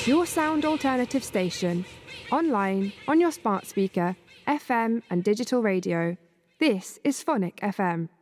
Your sound alternative station. Online, on your smart speaker, FM and digital radio. This is Phonic FM.